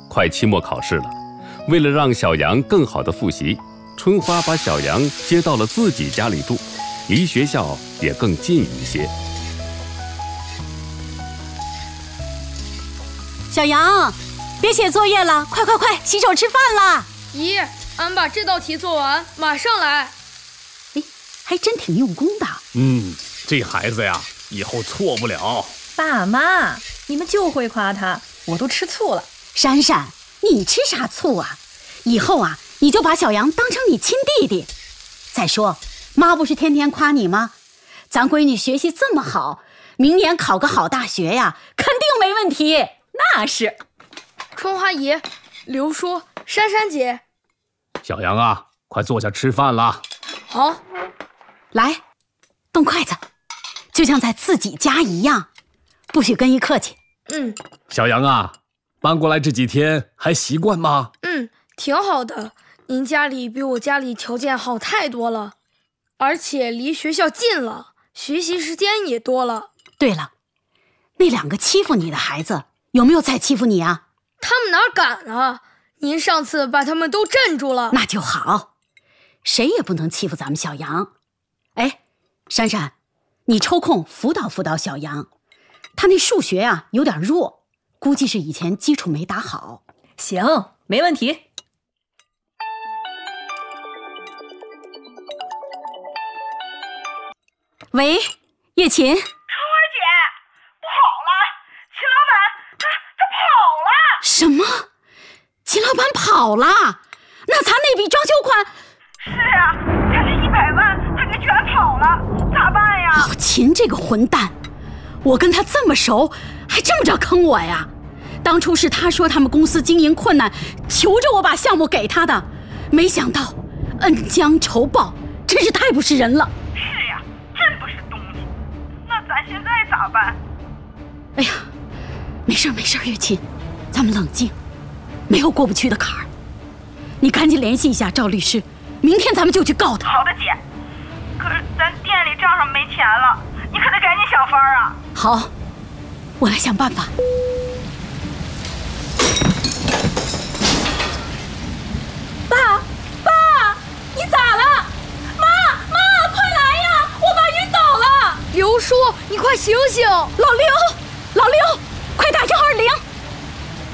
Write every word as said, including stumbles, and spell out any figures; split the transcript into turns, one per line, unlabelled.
快期末考试了，为了让小杨更好的复习，春花把小杨接到了自己家里住，离学校也更近一些。
小杨，别写作业了，快快快，洗手吃饭啦！
姨，俺把这道题做完，马上来。
哎，还真挺用功的。
嗯，这孩子呀，以后错不了。
爸妈，你们就会夸他，我都吃醋了。
珊珊，你吃啥醋啊？以后啊，你就把小杨当成你亲弟弟。再说，妈不是天天夸你吗？咱闺女学习这么好，明年考个好大学呀，肯定没问题。
那是。
春花姨、刘叔、珊珊姐，
小杨啊，快坐下吃饭啦。
好，
来，动筷子，就像在自己家一样，不许跟一客气。
嗯。
小杨啊，搬过来这几天还习惯吗？
嗯，挺好的。您家里比我家里条件好太多了，而且离学校近了，学习时间也多了。
对了，那两个欺负你的孩子有没有再欺负你啊？
他们哪敢啊！您上次把他们都镇住了。
那就好，谁也不能欺负咱们小杨。哎，珊珊，你抽空辅导辅导小杨，他那数学啊有点弱，估计是以前基础没打好。
行，没问题。
喂，叶琴。
春花姐，不好了，秦老板他他跑了。
什么？秦老板跑了？那咱那笔装修款？
是啊，咱这一百万他给卷跑了，咋办呀？
哦，秦这个混蛋，我跟他这么熟，还这么着坑我呀？当初是他说他们公司经营困难，求着我把项目给他的，没想到恩将仇报，真是太不是人了。
是呀，真不是东西。那咱现在咋办？
哎呀，没事没事，月琴，咱们冷静，没有过不去的坎儿。你赶紧联系一下赵律师，明天咱们就去告他。
好的，姐。可是咱店里账上没钱了，你可得赶紧想法啊。
好，我来想办法。爸，爸，你咋了？妈，妈，快来呀！我爸晕倒了。
刘叔，你快醒醒！
老刘，老刘。